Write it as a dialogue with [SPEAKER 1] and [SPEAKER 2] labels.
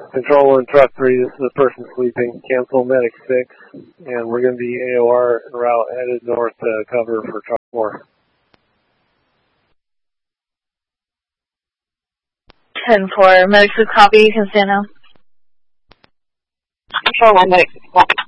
[SPEAKER 1] Control 1, Truck 3, this is a person sleeping. Cancel Medic 6, and we're going to be AOR en route headed north to cover for Truck 4.
[SPEAKER 2] 10-4, Medic 6 copy, you can stand now.
[SPEAKER 3] Control 1, Medic 6 copy.